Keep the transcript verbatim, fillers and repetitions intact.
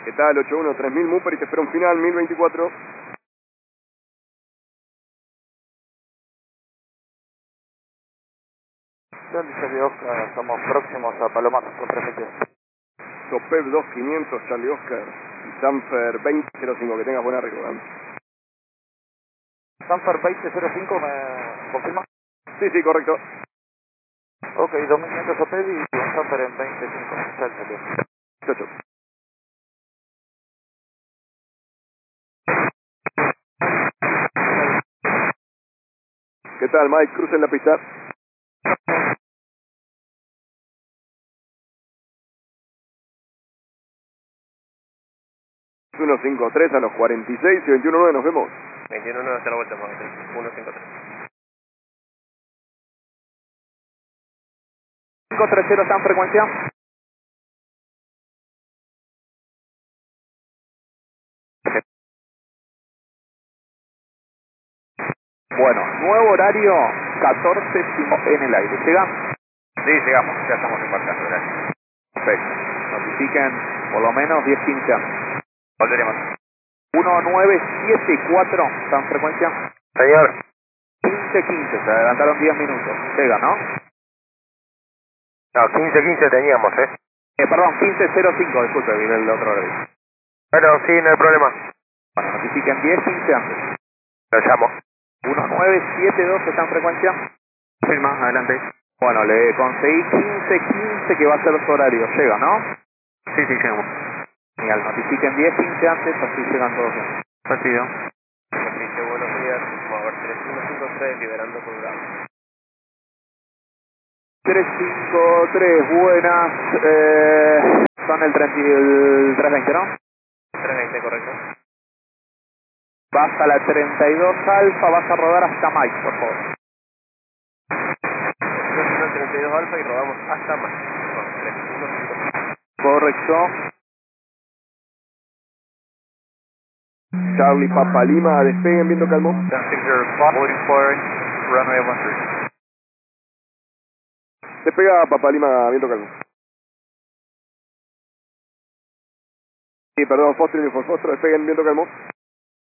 ¿Qué tal? ocho uno, tres mil Mooper y te espera un final, mil veinticuatro. Charlie Charlie Oscar, estamos próximos a Palomares con transmisión. Sopep dos quinientos, Charlie Oscar. Y Sanfer veinte cero cinco, que tengas buena arriba. Sanfer veinte cero cinco, ¿me confirma? Sí, sí, correcto. Ok, dos mil quinientos Sopep y un Sanfer en veinte cinco. Charlie Charlie Oscar. ocho. ¿Qué tal, Mike? Cruz en la pista. uno cinco tres a los cuarenta y seis y veintiuno nueve, nos vemos. veintiuno nueve hasta la vuelta, uno cinco tres. cinco tres cero está en frecuencia. Bueno, nuevo horario, catorce en el aire. ¿Llega? Sí, llegamos, ya estamos embarcando, gracias. Perfecto. Notifiquen por lo menos diez quince. Volveremos. uno nueve siete cuatro está en frecuencia. Señor. quince quince, se adelantaron diez minutos. Llega, ¿no? No, quince quince teníamos, ¿eh? Eh, perdón, quince cero cinco, disculpe, viene el otro horario. Bueno, sí, no hay problema. Bueno, notifiquen diez quince antes. Lo llamo. uno nueve siete dos está en frecuencia. Firma, adelante. Bueno, le conseguí quince quince que va a ser su horario. Llega, ¿no? Sí, sí, llegamos. Genial, notifiquen diez quince antes, así llegan todos bien. Recibido. Servicio, buenos días. Vamos a ver, tres uno cinco tres, liberando programa. tres cinco tres, buenas. Eh, son el, treinta y el trescientos veinte, ¿no? trescientos veinte, correcto. Vas a la treinta y dos alfa, vas a rodar hasta Mike, por favor. Nosotros treinta y dos alfa y rodamos hasta más. Con tres uno cinco. Correcto. Charlie Papa Lima, despeguen, viento calmo. Runway one three. Despega Papa Lima, viento calmo. Sí, perdón, Foster y Foster, despeguen, viento calmo.